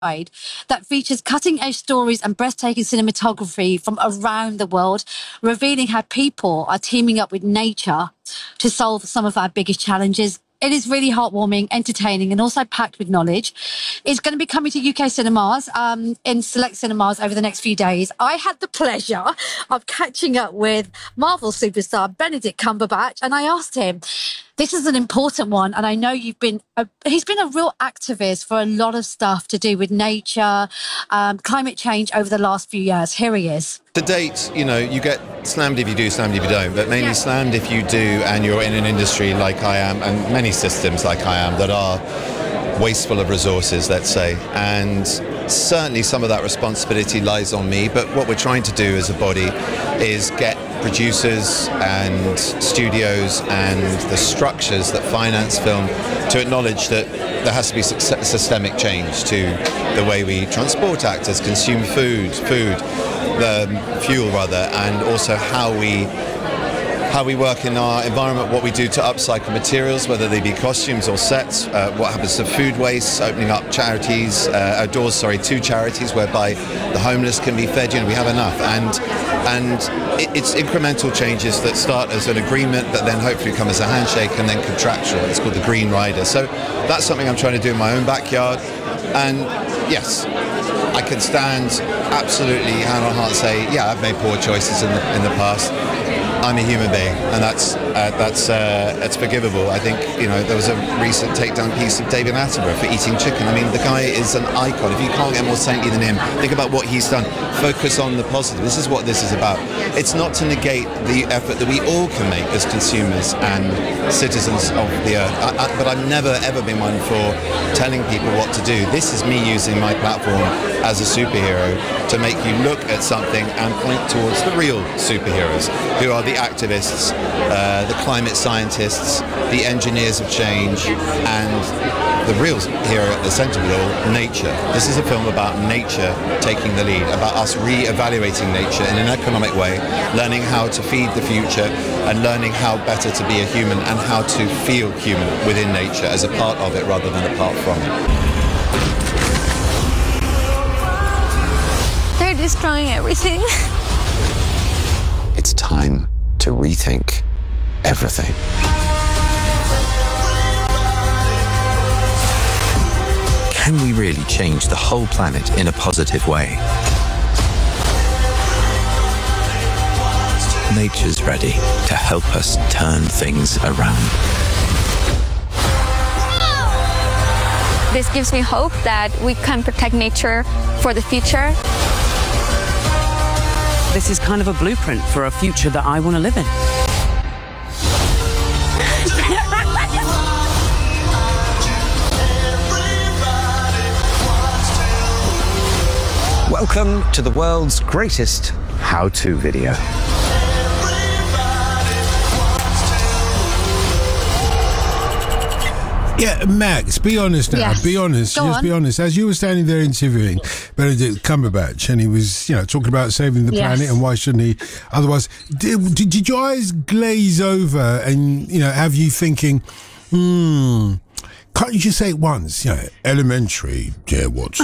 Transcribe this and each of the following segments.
that features cutting-edge stories and breathtaking cinematography from around the world, revealing how people are teaming up with nature to solve some of our biggest challenges. It is really heartwarming, entertaining, and also packed with knowledge. It's going to be coming to UK cinemas, in select cinemas over the next few days. I had the pleasure of catching up with Marvel superstar Benedict Cumberbatch, and I asked him, this is an important one, and I know he's been a real activist for a lot of stuff to do with nature, climate change over the last few years. Here he is. To date, you get slammed if you do, slammed if you don't, but mainly slammed if you do and you're in an industry like I am and many systems like I am that are wasteful of resources, let's say. And certainly some of that responsibility lies on me, but what we're trying to do as a body is get producers and studios and the structures that finance film to acknowledge that there has to be systemic change to the way we transport actors, consume fuel rather, and also how we work in our environment, what we do to upcycle materials, whether they be costumes or sets, what happens to food waste, opening up doors to charities whereby the homeless can be fed. We have enough, and it's incremental changes that start as an agreement, but then hopefully come as a handshake and then contractual. It's called the Green Rider. So that's something I'm trying to do in my own backyard, and yes, I can stand absolutely hand on heart and say, yeah, I've made poor choices in the past. I'm a human being, and that's forgivable. I think there was a recent takedown piece of David Attenborough for eating chicken. I mean, the guy is an icon. If you can't get more saintly than him, think about what he's done. Focus on the positive. This is what this is about. It's not to negate the effort that we all can make as consumers and citizens of the earth. But I've never ever been one for telling people what to do. This is me using my platform as a superhero to make you look at something and point towards the real superheroes, who are the activists, the climate scientists, the engineers of change, and the real hero at the centre of it all, nature. This is a film about nature taking the lead, about us re-evaluating nature in an economic way, learning how to feed the future and learning how better to be a human and how to feel human within nature as a part of it rather than apart from it. They're destroying everything. It's time to rethink everything. Can we really change the whole planet in a positive way? Nature's ready to help us turn things around. This gives me hope that we can protect nature for the future. This is kind of a blueprint for a future that I want to live in. Welcome to the world's greatest how-to video. Yeah, Max, be honest now. Yes. Be honest. Go Just on. be honest. As you were standing there interviewing Benedict Cumberbatch, and he was, talking about saving the planet and why shouldn't he? Otherwise, did your eyes glaze over and, have you thinking, can't you just say it once? Elementary, dear Watson.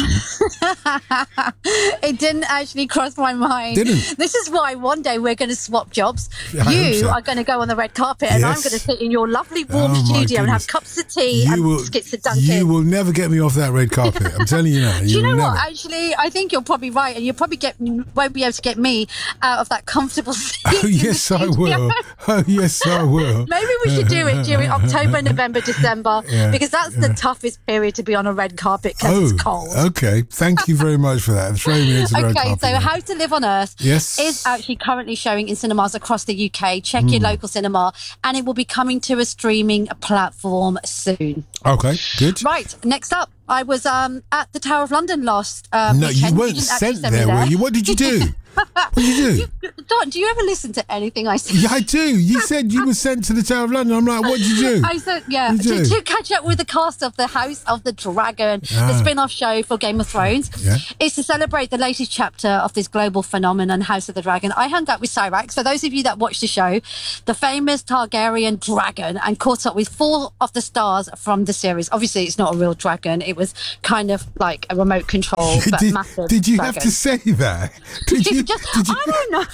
It didn't actually cross my mind. Didn't? This is why one day we're going to swap jobs. I hope You so. are going to go on the red carpet, and I'm Yes. going to sit in your lovely warm Oh, my studio and have goodness. cups of tea and biscuits to dunk You in. will never get me off that red carpet. I'm telling you now. Do you know will what? never. Actually, I think you're probably right, and you'll probably won't be able to get me out of that comfortable seat. Oh, in the yes, I studio. will. Oh, yes, I will. Maybe we should do it during October, November, December, Yeah. because that's the toughest period to be on a red carpet because it's cold. Okay. Thank you very much for that. Throwing me into the red Okay, carpet. so How to Live on Earth Yes. is actually currently showing in cinemas across the UK. Check your local cinema, and it will be coming to a streaming platform soon. Okay, good. Right, next up, I was at the Tower of London last No, weekend. you weren't didn't actually sent send me there, were you? What did you do? What did you do? Don, do you ever listen to anything I say? Yeah, I do. You said you were sent to the Tower of London. I'm like, what did you do? I said, yeah, to catch up with the cast of the House of the Dragon, the spin-off show for Game of Thrones. Yeah. It's to celebrate the latest chapter of this global phenomenon, House of the Dragon. I hung out with Cyrax. For those of you that watch the show, the famous Targaryen dragon, and caught up with 4 of the stars from the series. Obviously, it's not a real dragon. It was kind of like a remote control, but massive. Did you dragon. have to say that? I don't know.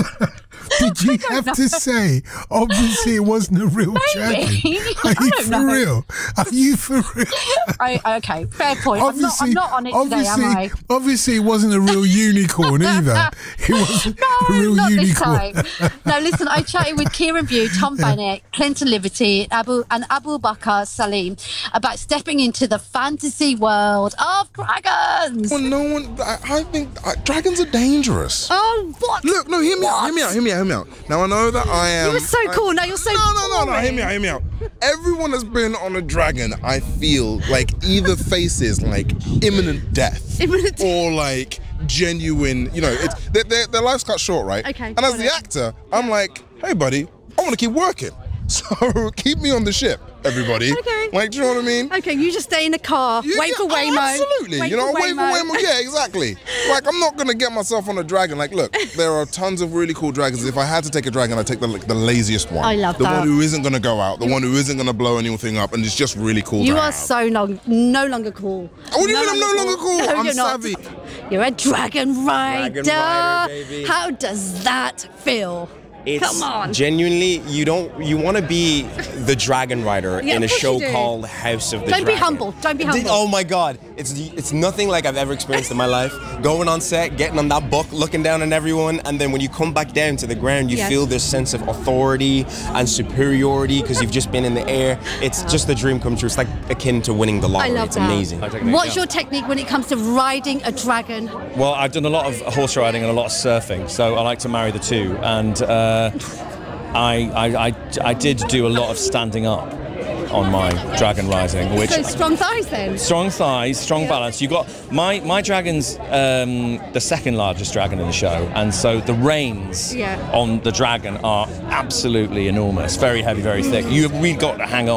Did you have to say, obviously it wasn't a real dragon? Are you for real? Are you for real? Okay, fair point. I'm not on it today, am I? Obviously it wasn't a real unicorn either. It wasn't a real not unicorn. This time. No, listen, I chatted with Kieran View, Tom Bennett, Clinton Liberty, Abu Bakr Salim about stepping into the fantasy world of dragons. Well, I think dragons are dangerous. Oh, what? Look, no, hear me out. Now, I know that I am... You were so cool, now you're so No, hear me out. Everyone that's been on a dragon, I feel like either faces like imminent death. Or like genuine, it's their life's cut short, right? Okay. And as the actor, I'm like, hey buddy, I want to keep working. So keep me on the ship, everybody. Okay. Like, do you know what I mean? Okay, you just stay in the car, wait for Waymo. Absolutely. Wait for Waymo. Yeah, exactly. Like, I'm not going to get myself on a dragon. Like, look, there are tons of really cool dragons. If I had to take a dragon, I'd take the laziest one. I love the that. The one who isn't going to go out, the one who isn't going to blow anything up, and it's just really cool You to are have. so no longer cool. What do you mean I'm no longer cool? No, I'm you're not. savvy. You're a dragon rider. Dragon rider, baby. How does that feel? Come on. Genuinely, you want to be the dragon rider in a show called House of the Dragon. Don't be humble. Don't be humble. Oh my God, it's nothing like I've ever experienced in my life. Going on set, getting on that book, looking down on everyone, and then when you come back down to the ground, you feel this sense of authority and superiority because you've just been in the air. It's just a dream come true. It's like akin to winning the lottery. I love it's that. amazing. What's your technique when it comes to riding a dragon? Well, I've done a lot of horse riding and a lot of surfing, so I like to marry the two. And I did do a lot of standing up on my dragon riding, which So strong thighs then. strong thighs, strong balance. You got my dragon's the second largest dragon in the show, and so the reins on the dragon are absolutely enormous, very heavy, very thick. You've really got to hang on.